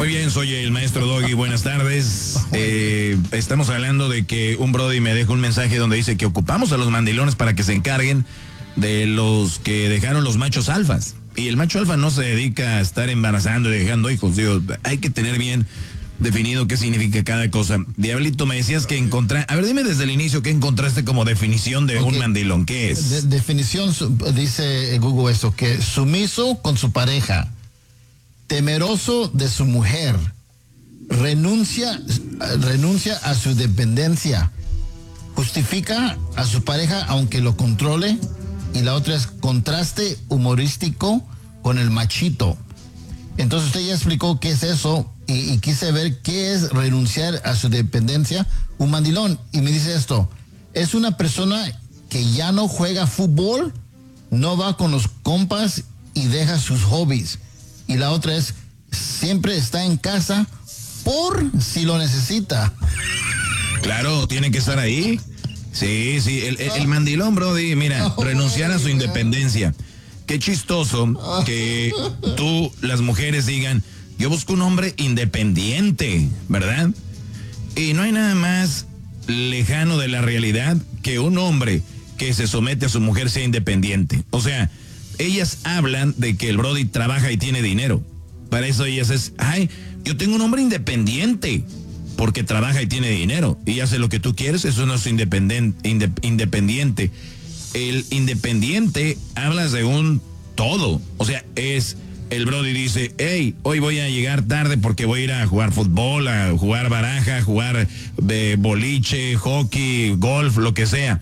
Muy bien, soy el maestro Doggy, buenas tardes. Estamos hablando de que un brody me deja un mensaje donde dice que ocupamos a los mandilones para que se encarguen de los que dejaron los machos alfas. Y el macho alfa no se dedica a estar embarazando y dejando hijos. Digo, hay que tener bien definido qué significa cada cosa. Diablito, me decías que encontraste... A ver, dime desde el inicio qué encontraste como definición de un mandilón. ¿Qué es? Definición, dice Google eso, que sumiso con su pareja, temeroso de su mujer, renuncia a su dependencia, justifica a su pareja aunque lo controle, y la otra es contraste humorístico con el machito. Entonces usted ya explicó qué es eso y quise ver qué es renunciar a su dependencia, un mandilón. Y me dice esto, es una persona que ya no juega fútbol, no va con los compas y deja sus hobbies. Y la otra es, siempre está en casa por si lo necesita. Claro, tiene que estar ahí. Sí, el mandilón, brody, mira, renunciar a su independencia. Qué chistoso que las mujeres digan, yo busco un hombre independiente, ¿verdad? Y no hay nada más lejano de la realidad que un hombre que se somete a su mujer sea independiente. O sea, ellas hablan de que el brody trabaja y tiene dinero. Para eso ellas yo tengo un hombre independiente porque trabaja y tiene dinero y hace lo que tú quieres. Eso no es independiente. El independiente hablas de un todo. O sea, el brody dice, hey, hoy voy a llegar tarde porque voy a ir a jugar fútbol, a jugar baraja, a jugar boliche, hockey, golf, lo que sea.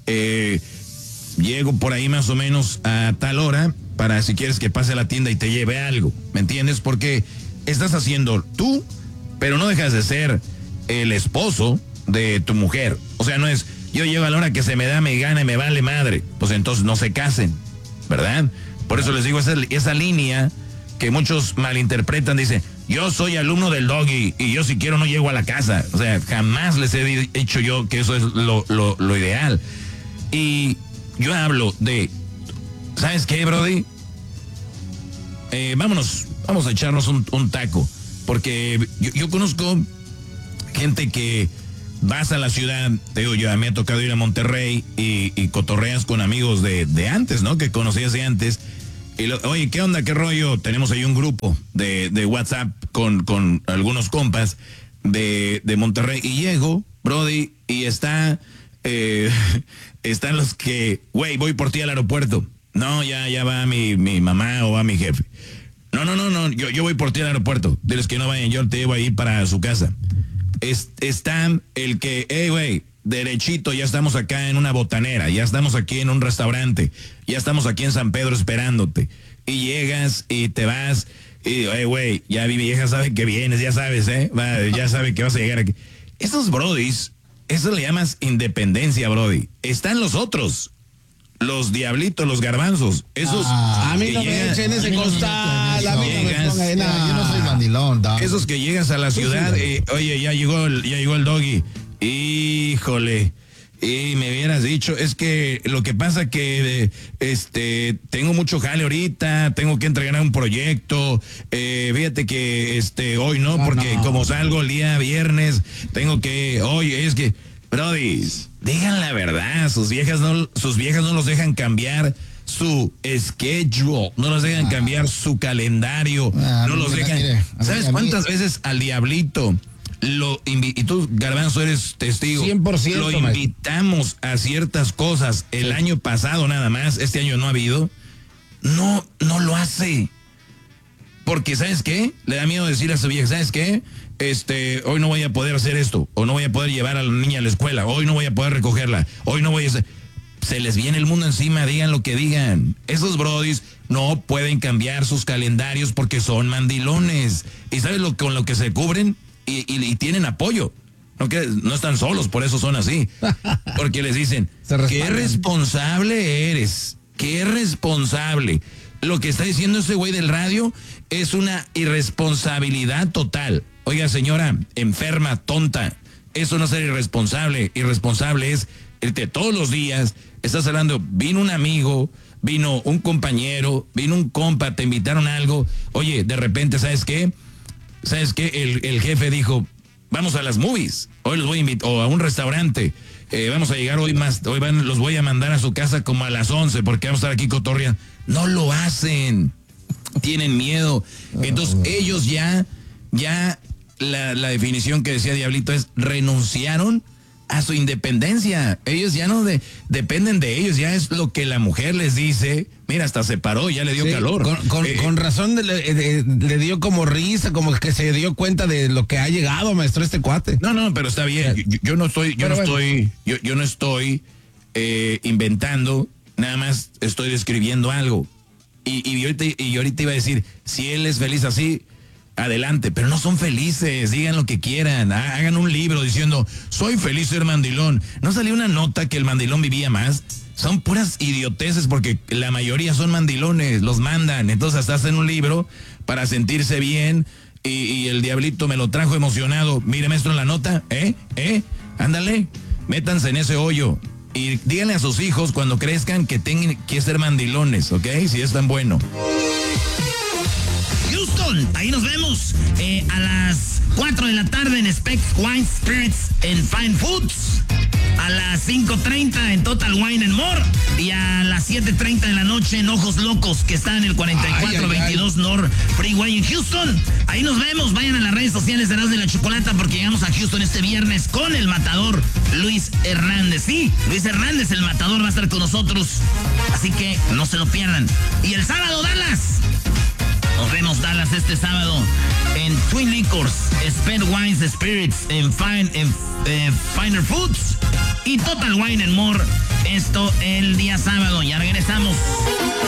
Llego por ahí más o menos a tal hora para si quieres que pase a la tienda y te lleve algo, ¿me entiendes? Porque estás haciendo tú, pero no dejas de ser el esposo de tu mujer. O sea, no es, yo llego a la hora que se me da mi gana y me vale madre. Pues entonces no se casen, ¿verdad? Por eso les digo esa línea que muchos malinterpretan, dice, yo soy alumno del Doggy y yo si quiero no llego a la casa. O sea, jamás les he dicho yo que eso es lo ideal. Y yo hablo de, ¿sabes qué, brody? Vamos a echarnos un taco. Porque yo conozco gente que vas a la ciudad, te digo, yo me ha tocado ir a Monterrey y cotorreas con amigos de antes, ¿no? Que conocías de antes. Y oye, ¿qué onda? ¿Qué rollo? Tenemos ahí un grupo de WhatsApp con algunos compas de Monterrey. Y llego, brody, y están los que, güey, voy por ti al aeropuerto. No, ya va mi mamá o va mi jefe. No, yo voy por ti al aeropuerto. Diles que no vayan, yo te llevo ahí para su casa. Están el que, hey, güey, derechito, ya estamos acá en una botanera, ya estamos aquí en un restaurante, ya estamos aquí en San Pedro esperándote. Y llegas y te vas, y, hey, güey, ya mi vieja sabe que vienes, ya sabes, ya sabe que vas a llegar aquí. Esos brodis, eso le llamas independencia, brody. Están los otros. Los diablitos, los garbanzos, esos. A mí no me echen ese costal, a mí no me pongan nada. Yo no soy mandilón, dog. Esos que llegas a la ciudad, oye, ya llegó el Doggy. Híjole. Y me hubieras dicho, es que lo que pasa que tengo mucho jale ahorita, tengo que entregar un proyecto, fíjate que hoy no, porque como salgo el día viernes, tengo que, oye, es que, brody, digan la verdad, sus viejas no los dejan cambiar su schedule, no los dejan cambiar su calendario, no los dejan. ¿Sabes cuántas veces al diablito y tú, Garbanzo, eres testigo? 100%. Lo invitamos a ciertas cosas el año pasado nada más, este año no ha habido. No lo hace. Porque, ¿sabes qué? Le da miedo decir a su vieja, ¿sabes qué? Hoy no voy a poder hacer esto, o no voy a poder llevar a la niña a la escuela, hoy no voy a poder recogerla, hoy no voy a hacer... Se les viene el mundo encima, digan lo que digan. Esos brodis no pueden cambiar sus calendarios porque son mandilones. ¿Y sabes con lo que se cubren? Y tienen apoyo. No están solos, por eso son así. Porque les dicen, qué responsable eres, qué responsable. Lo que está diciendo ese güey del radio es una irresponsabilidad total. Oiga, señora, enferma, tonta, eso no es ser irresponsable. Irresponsable es irte todos los días, estás hablando, vino un amigo, vino un compañero, vino un compa, te invitaron a algo. Oye, de repente, ¿sabes qué? ¿sabes qué? El jefe dijo, vamos a las movies, hoy los voy a invitar, o a un restaurante, vamos a llegar los voy a mandar a su casa como a las 11 porque vamos a estar aquí cotorreando. No lo hacen, tienen miedo. Entonces ellos ya la definición que decía Diablito es renunciaron a su independencia. Ellos ya no dependen de ellos, ya es lo que la mujer les dice. Mira, hasta se paró, ya le dio calor. Con razón le dio como risa, como que se dio cuenta de lo que ha llegado, maestro, este cuate. No, pero está bien. Yo no estoy inventando, nada más estoy describiendo algo. Y ahorita iba a decir, si él es feliz así, adelante, pero no son felices, digan lo que quieran, hagan un libro diciendo, soy feliz ser mandilón. ¿No salió una nota que el mandilón vivía más? Son puras idioteces porque la mayoría son mandilones, los mandan, entonces hasta hacen un libro para sentirse bien y el Diablito me lo trajo emocionado. Mire, maestro, en la nota, ándale, métanse en ese hoyo y díganle a sus hijos cuando crezcan que tengan que ser mandilones, ¿ok? Si es tan bueno. Houston, ahí nos vemos a las 4 de la tarde en Specs Wine Spirits and Fine Foods, a las 5:30 en Total Wine and More y a las 7:30 de la noche en Ojos Locos, que está en el 4422 North Freeway en Houston. Ahí nos vemos, vayan a las redes sociales de Erasmo y la Chocolata porque llegamos a Houston este viernes con el matador Luis Hernández. Sí, Luis Hernández, el matador, va a estar con nosotros, así que no se lo pierdan. Y el sábado, Dallas. Nos vemos, Dallas, este sábado en Twin Liquors, Sped Wines Spirits, en Finer Foods y Total Wine and More. Esto el día sábado. Ya regresamos.